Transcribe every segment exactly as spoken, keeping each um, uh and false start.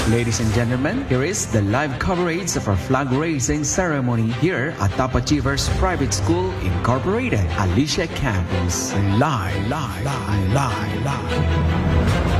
Ladies and gentlemen, here is the live coverage of our flag raising ceremony here at Top Achievers Private School Incorporated, Alicia Campus. Live, live, live, live, live.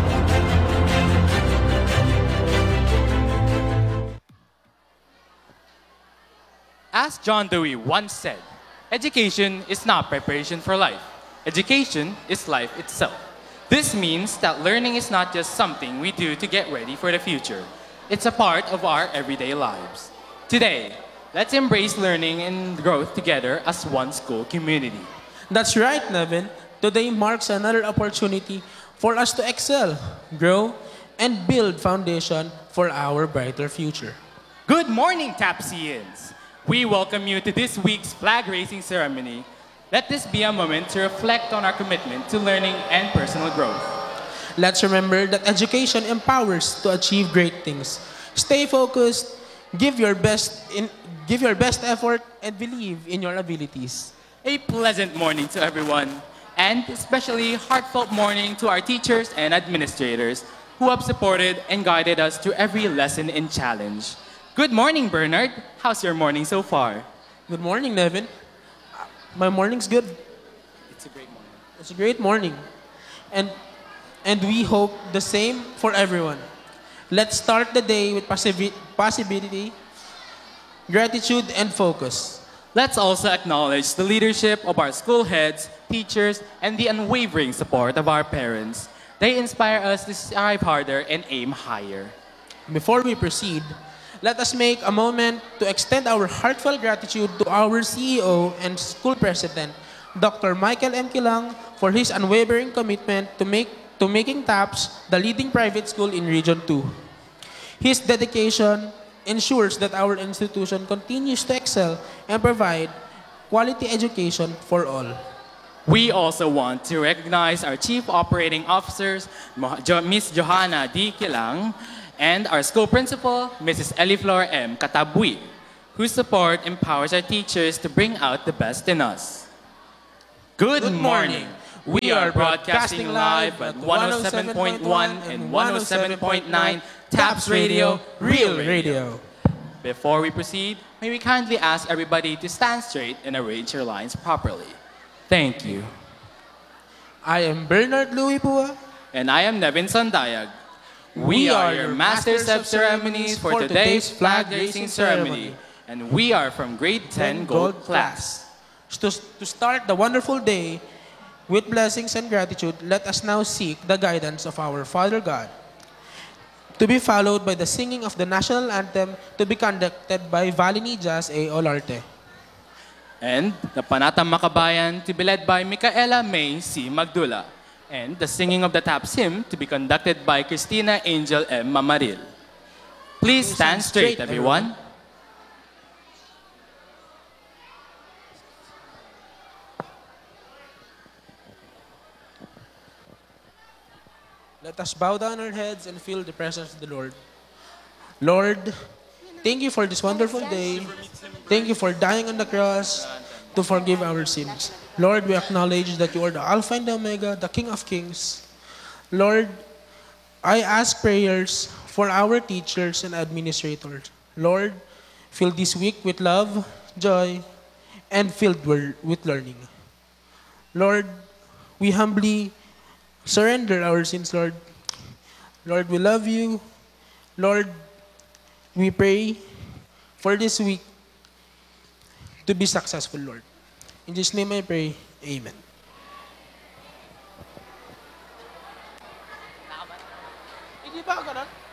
As John Dewey once said, education is not preparation for life. Education is life itself. This means that learning is not just something we do to get ready for the future. It's a part of our everyday lives. Today, let's embrace learning and growth together as one school community. That's right, Nevin. Today marks another opportunity for us to excel, grow, and build foundation for our brighter future. Good morning, Tapsians! We welcome you to this week's flag raising ceremony. Let this be a moment to reflect on our commitment to learning and personal growth. Let's remember that education empowers to achieve great things. Stay focused, give your best in, give your best effort, and believe in your abilities. A pleasant morning to everyone, and especially heartfelt morning to our teachers and administrators who have supported and guided us through every lesson and challenge. Good morning, Bernard. How's your morning so far? Good morning, Nevin. My morning's good. It's a great morning. It's a great morning. And, and we hope the same for everyone. Let's start the day with possi- possibility, gratitude, and focus. Let's also acknowledge the leadership of our school heads, teachers, and the unwavering support of our parents. They inspire us to strive harder and aim higher. Before we proceed, let us make a moment to extend our heartfelt gratitude to our C E O and school president, Doctor Michael M. Kilang, for his unwavering commitment to, make, to making TAPS the leading private school in Region two. His dedication ensures that our institution continues to excel and provide quality education for all. We also want to recognize our Chief Operating Officers, Miz Johanna D. Kilang, and our school principal, Missus Eliflor M. Katabui, whose support empowers our teachers to bring out the best in us. Good, Good morning. morning. We are broadcasting live at one oh seven point one and one oh seven point nine TAPS Radio, Real Radio. Before we proceed, may we kindly ask everybody to stand straight and arrange your lines properly. Thank you. I am Bernard Louis Pua. And I am Nevin Sandayag. We are your Masters of Ceremonies for today's flag raising ceremony, and we are from grade ten Gold class. To, to start the wonderful day with blessings and gratitude, let us now seek the guidance of our Father God, to be followed by the singing of the national anthem to be conducted by Valini Jazz A. Olarte. And the Panatang Makabayan to be led by Micaela May C. Magdula. And the singing of the TAPS hymn to be conducted by Christina Angel M. Mamaril. Please stand straight, everyone. Let us bow down our heads and feel the presence of the Lord. Lord, thank you for this wonderful day. Thank you for dying on the cross to forgive our sins. Lord, we acknowledge that you are the Alpha and the Omega, the King of Kings. Lord, I ask prayers for our teachers and administrators. Lord, fill this week with love, joy, and filled with learning. Lord, we humbly surrender our sins, Lord. Lord, we love you. Lord, we pray for this week to be successful, Lord. In Jesus' name I pray, amen. Hindi ba ako ganun?